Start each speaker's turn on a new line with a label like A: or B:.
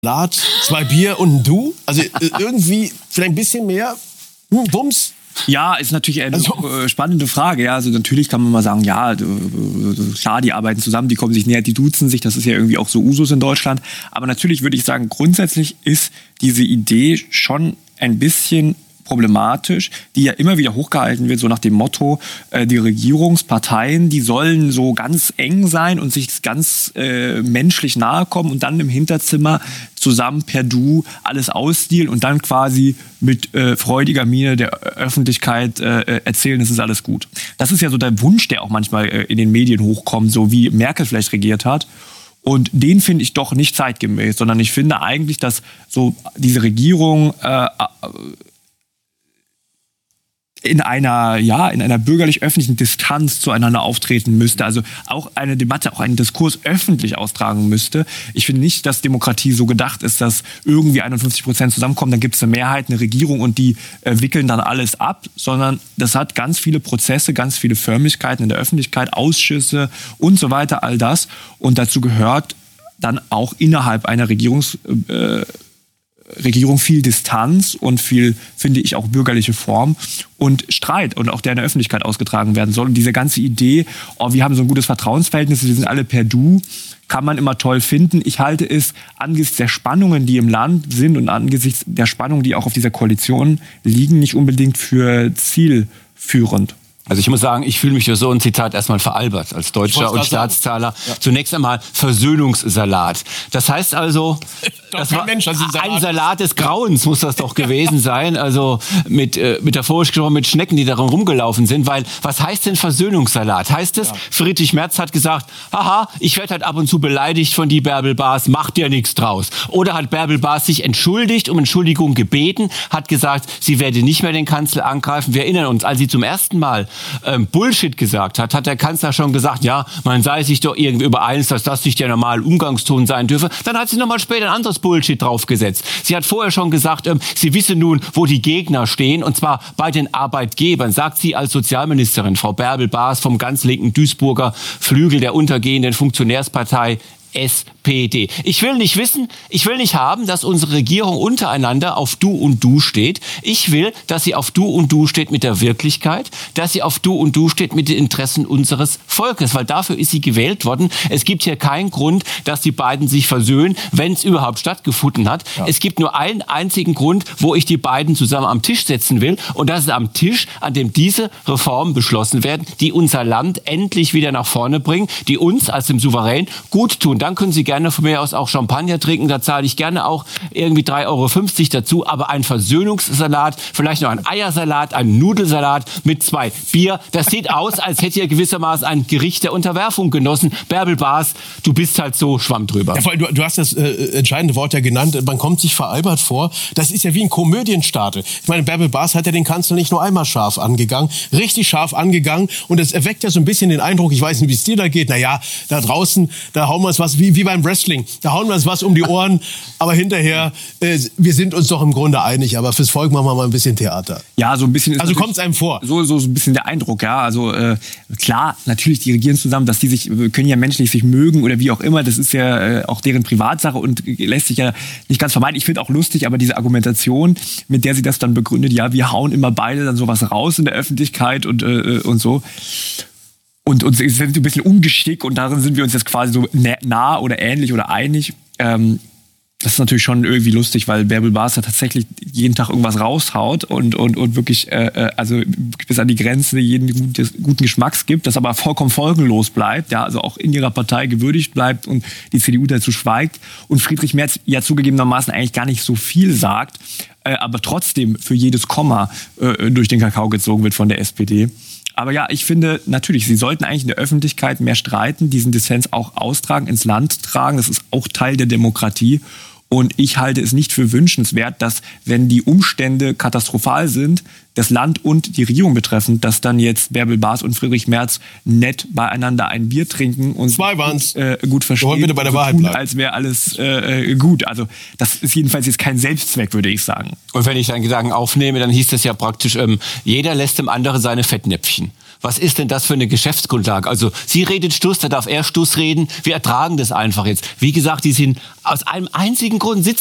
A: Salat, 2 Bier und ein Du? Also irgendwie vielleicht ein bisschen mehr Bums?
B: Ja, ist natürlich eine spannende Frage. Ja, also natürlich kann man mal sagen, ja, klar, die arbeiten zusammen, die kommen sich näher, die duzen sich, das ist ja irgendwie auch so Usus in Deutschland. Aber natürlich würde ich sagen, grundsätzlich ist diese Idee schon ein bisschen problematisch, die ja immer wieder hochgehalten wird, so nach dem Motto, die Regierungsparteien, die sollen so ganz eng sein und sich ganz menschlich nahe kommen und dann im Hinterzimmer zusammen per Du alles ausdealen und dann quasi mit freudiger Miene der Öffentlichkeit erzählen, es ist alles gut. Das ist ja so der Wunsch, der auch manchmal in den Medien hochkommt, so wie Merkel vielleicht regiert hat. Und den finde ich doch nicht zeitgemäß, sondern ich finde eigentlich, dass so diese Regierung in einer bürgerlich-öffentlichen Distanz zueinander auftreten müsste. Also auch eine Debatte, auch einen Diskurs öffentlich austragen müsste. Ich finde nicht, dass Demokratie so gedacht ist, dass irgendwie 51% zusammenkommen, dann gibt es eine Mehrheit, eine Regierung und die wickeln dann alles ab, sondern das hat ganz viele Prozesse, ganz viele Förmlichkeiten in der Öffentlichkeit, Ausschüsse und so weiter, all das. Und dazu gehört dann auch innerhalb einer Regierung viel Distanz und viel, finde ich, auch bürgerliche Form und Streit und auch der in der Öffentlichkeit ausgetragen werden soll. Und diese ganze Idee, wir haben so ein gutes Vertrauensverhältnis, wir sind alle per Du, kann man immer toll finden. Ich halte es angesichts der Spannungen, die im Land sind und angesichts der Spannungen, die auch auf dieser Koalition liegen, nicht unbedingt für zielführend.
C: Also ich muss sagen, ich fühle mich für so ein Zitat erstmal veralbert als Deutscher und Staatszahler. Ja. Zunächst einmal Versöhnungssalat. Das heißt also, ein Salat des Grauens muss das doch gewesen sein. Also metaphorisch gesprochen mit Schnecken, die darin rumgelaufen sind. Weil was heißt denn Versöhnungssalat? Heißt es, Friedrich Merz hat gesagt, haha, ich werde halt ab und zu beleidigt von die Bärbel Baas, macht ja nichts draus. Oder hat Bärbel Baas sich entschuldigt, um Entschuldigung gebeten, hat gesagt, sie werde nicht mehr den Kanzler angreifen. Wir erinnern uns, als sie zum ersten Mal Bullshit gesagt hat der Kanzler schon gesagt, ja, man sei sich doch irgendwie übereins, dass das nicht der normale Umgangston sein dürfe. Dann hat sie nochmal später ein anderes Bullshit draufgesetzt. Sie hat vorher schon gesagt, sie wisse nun, wo die Gegner stehen, und zwar bei den Arbeitgebern, sagt sie als Sozialministerin, Frau Bärbel Baas vom ganz linken Duisburger Flügel der untergehenden Funktionärspartei SPD. Ich will nicht haben, dass unsere Regierung untereinander auf Du und Du steht. Ich will, dass sie auf Du und Du steht mit der Wirklichkeit, dass sie auf Du und Du steht mit den Interessen unseres Volkes, weil dafür ist sie gewählt worden. Es gibt hier keinen Grund, dass die beiden sich versöhnen, wenn es überhaupt stattgefunden hat. Ja. Es gibt nur einen einzigen Grund, wo ich die beiden zusammen am Tisch setzen will, und das ist am Tisch, an dem diese Reformen beschlossen werden, die unser Land endlich wieder nach vorne bringen, die uns als dem Souverän gut tun. Dann können Sie gerne von mir aus auch Champagner trinken, da zahle ich gerne auch irgendwie 3,50 € dazu, aber ein Versöhnungssalat, vielleicht noch ein Eiersalat, ein Nudelsalat mit 2 Bier, das sieht aus, als hätte ihr gewissermaßen ein Gericht der Unterwerfung genossen. Bärbel Baas, du bist halt so Schwamm drüber.
A: Ja, du hast das entscheidende Wort ja genannt, man kommt sich veralbert vor, das ist ja wie ein Komödienstapel. Ich meine, Bärbel Baas hat ja den Kanzler nicht nur einmal scharf angegangen, richtig scharf angegangen, und das erweckt ja so ein bisschen den Eindruck, ich weiß nicht, wie es dir da geht, naja, da draußen, da hauen wir uns was, wie beim Wrestling. Da hauen wir uns was um die Ohren, aber hinterher, wir sind uns doch im Grunde einig, aber fürs Volk machen wir mal ein bisschen Theater.
B: Ja, so ein bisschen.
A: Also kommt es einem vor.
B: So ein bisschen der Eindruck, ja. Also klar, natürlich, die regieren zusammen, dass die können ja menschlich sich mögen oder wie auch immer, das ist ja auch deren Privatsache und lässt sich ja nicht ganz vermeiden. Ich finde auch lustig, aber diese Argumentation, mit der sie das dann begründet, ja, wir hauen immer beide dann sowas raus in der Öffentlichkeit und so. Und uns ist ein bisschen ungeschickt, und darin sind wir uns jetzt quasi so nah oder ähnlich oder einig. Das ist natürlich schon irgendwie lustig, weil Bärbel Baas ja tatsächlich jeden Tag irgendwas raushaut und wirklich also bis an die Grenze jeden guten Geschmacks gibt, das aber vollkommen folgenlos bleibt, ja, also auch in ihrer Partei gewürdigt bleibt und die CDU dazu schweigt und Friedrich Merz ja zugegebenermaßen eigentlich gar nicht so viel sagt, aber trotzdem für jedes Komma durch den Kakao gezogen wird von der SPD. Aber ja, ich finde natürlich, sie sollten eigentlich in der Öffentlichkeit mehr streiten, diesen Dissens auch austragen, ins Land tragen. Das ist auch Teil der Demokratie. Und ich halte es nicht für wünschenswert, dass, wenn die Umstände katastrophal sind, das Land und die Regierung betreffend, dass dann jetzt Bärbel Baas und Friedrich Merz nett beieinander ein Bier trinken und gut verstehen,
A: bitte bei der Wahrheit
B: tun, als wäre alles gut. Also das ist jedenfalls jetzt kein Selbstzweck, würde ich sagen.
C: Und wenn ich deinen Gedanken aufnehme, dann hieß das ja praktisch, jeder lässt dem anderen seine Fettnäpfchen. Was ist denn das für eine Geschäftsgrundlage? Also sie redet Stuss, da darf er Stuss reden. Wir ertragen das einfach jetzt. Wie gesagt, die sind aus einem einzigen Grund sitzen